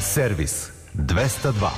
Servis 202.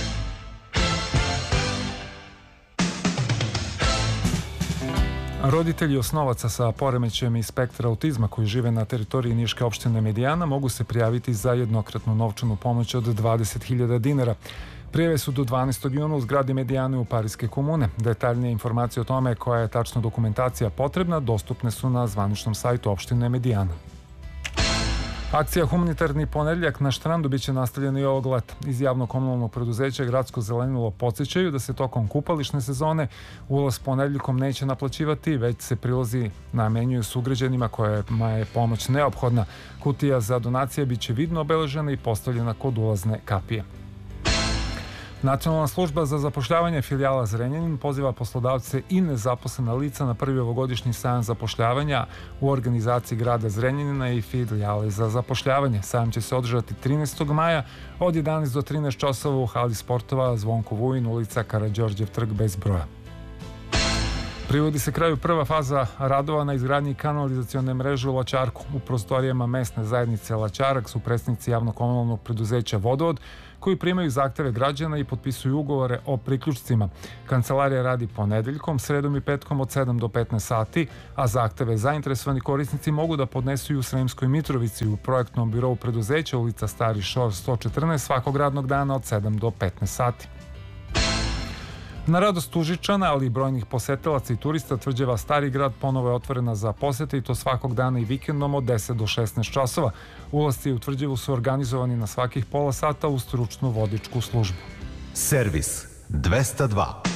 Roditelji osnovaca sa poremećajem iz spektra autizma koji žive na teritoriji Niške opštine Medijana mogu se prijaviti za jednokratnu novčanu pomoć od 20.000 dinara. Prijave su do 12. juna u zgradi Medijane u Pariske komune. Detaljnije informacije o tome koja je tačno dokumentacija potrebna dostupne su na zvaničnom sajtu opštine Medijana. Akcija Humanitarni ponedeljak na Štrandu biće nastavljena i ovog leta. Iz javno-komunalnog preduzeća Gradsko zelenilo podsjećaju da se tokom kupališne sezone ulaz ponedeljkom neće naplaćivati, već se prilozi namenjuju sugrađanima kojima je pomoć neophodna. Kutija za donacije biće vidno obeležena i postavljena kod ulazne kapije. Nacionalna služba za zapošljavanje filijala Zrenjanin poziva poslodavce i nezaposlena lica na prvi ovogodišnji sajam zapošljavanja u organizaciji grada Zrenjanina i filijale za zapošljavanje. Sajam će se održati 13. maja od 11 do 13 časova u hali sportova Zvonko Vujin, ulica Karađorđev trg bez broja. Privodi se kraju prva faza radova na izgradnji kanalizacione mreže u Lačarku. U prostorijama mesne zajednice Lačarak su predstavnici javno-komunalnog preduzeća Vodovod koji primaju zahteve građana i potpisuju ugovore o priključcima. Kancelarija radi ponedeljkom, sredom i petkom od 7 do 15 sati, a zahteve zainteresovani korisnici mogu da podnesu i u Sremskoj Mitrovici u projektnom birovu preduzeća ulica Stari Šor 114 svakog radnog dana od 7 do 15 sati. Na radost Užičana, ali i brojnih posetilaca i turista, tvrđava Stari grad ponovo je otvorena za posete i to svakog dana i vikendom od 10 do 16 časova. Ulasci u tvrđavu su organizovani na svakih pola sata uz stručnu vodičku službu. Servis 202.